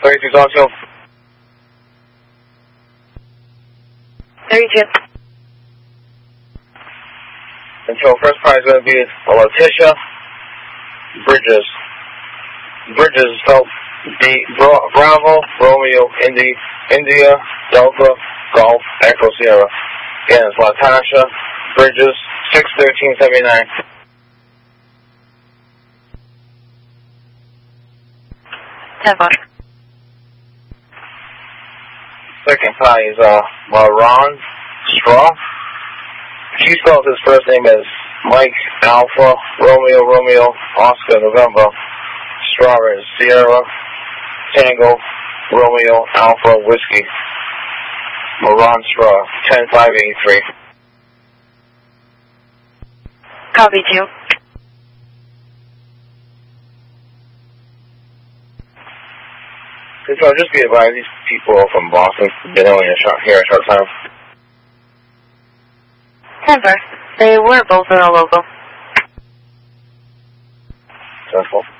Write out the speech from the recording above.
32 talk to you. 32. Control, first prize is going to be Letitia Bridges. Bridges is spelled Bravo, Romeo, India, Delta, Golf, Echo, Sierra. Again, it's Latasha Bridges, 61379. Second prize is Ron Straw. She spells his first name as Mike Alpha Romeo Oscar November. Straw is Sierra Tango Romeo Alpha Whiskey. Moran Straw, 10583. Copy 2. Control, just be advised, these people are from Boston. Been only here a short time. 10-4. They were both in a local. 10-4.